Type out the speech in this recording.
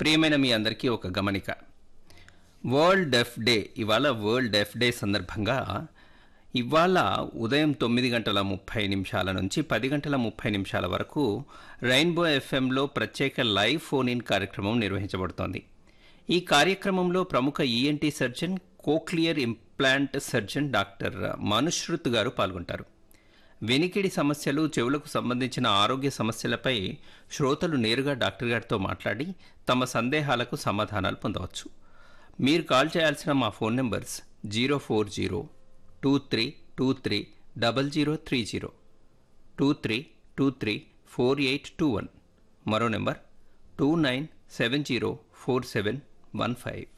ప్రియమైన మీ అందరికీ ఒక గమనిక. వరల్డ్ డెఫ్ డే ఇవాళ వరల్డ్ డెఫ్ డే సందర్భంగా ఇవాళ ఉదయం 9:30 నుంచి 10:30 వరకు రెయిన్బో ఎఫ్ఎంలో ప్రత్యేక లైవ్ ఫోన్ ఇన్ కార్యక్రమం నిర్వహించబడుతోంది. ఈ కార్యక్రమంలో ప్రముఖ ENT surgeon, cochlear implant surgeon doctor Manushrut గారు పాల్గొంటారు. వినికిడి సమస్యలు, చెవులకు సంబంధించిన ఆరోగ్య సమస్యలపై శ్రోతలు నేరుగా డాక్టర్ గారితో మాట్లాడి తమ సందేహాలకు సమాధానాలు పొందవచ్చు. మీరు కాల్ చేయాల్సిన మా ఫోన్ నెంబర్స్ 04023230030, 23234821, మరో నెంబర్ 29704715.